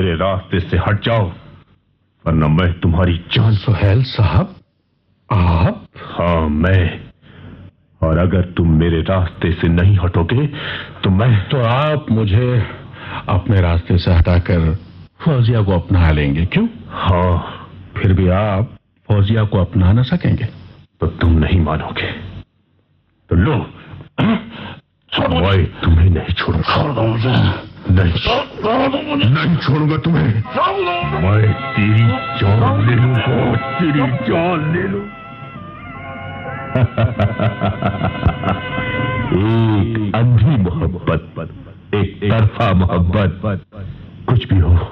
मेरे रास्ते से हट जाओ, वरना मैं तुम्हारी जान। सुहेल साहब, आप? हाँ, मैं। और अगर तुम मेरे रास्ते से नहीं हटोगे तो मैं। तो आप मुझे अपने रास्ते से हटाकर फौजिया को अपना लेंगे, क्यों? हाँ। फिर भी आप फौजिया को अपना न सकेंगे। तो तुम नहीं मानोगे तो लो, मैं तुम्हें नहीं छोड़ूंगा। नहीं छोड़ूंगा तुम्हें। मैं तेरी जान ले लूंगा, तेरी जान ले लूं। एक अंधी मोहब्बत, एक तरफा मोहब्बत, कुछ भी हो।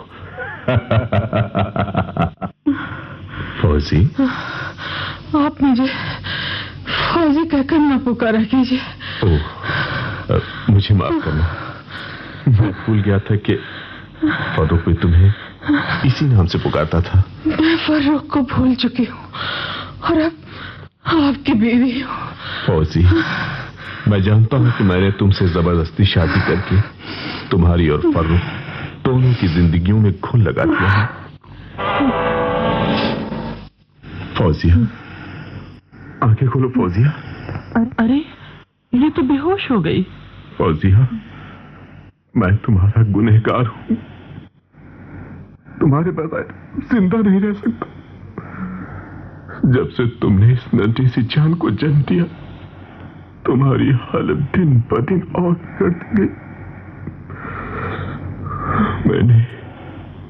फौजी, आप मुझे फौजी कहकर न पुकारा कीजिए। ओह, मुझे माफ करना। मैं भूल गया था कि फर्रुख भी तुम्हें इसी नाम से पुकारता था। मैं फर्रुख को भूल चुकी हूँ और अब आपकी बीवी हूँ। फौजी, मैं जानता हूँ कि मैंने तुमसे जबरदस्ती शादी करके तुम्हारी और फर्रुख दोनों की जिंदगियों में घुन लगा दिया है। फौजिया, आंखें खोलो फौजिया। अरे, ये तो बेहोश हो गई। फौजिया, मैं तुम्हारा गुनहगार हूं। तुम्हारे बगैर जिंदा नहीं रह सकता। जब से तुमने इस नन्ही सी जान को जन्म दिया, तुम्हारी हालत दिन ब दिन और बिगड़ती गई। मैंने